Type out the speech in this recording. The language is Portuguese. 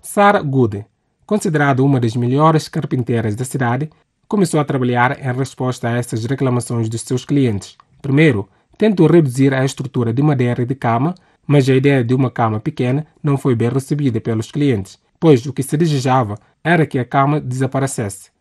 Sarah Good, considerada uma das melhores carpinteiras da cidade, começou a trabalhar em resposta a estas reclamações dos seus clientes. Primeiro, tentou reduzir a estrutura de madeira de cama, mas a ideia de uma cama pequena não foi bem recebida pelos clientes, pois o que se desejava era que a cama desaparecesse.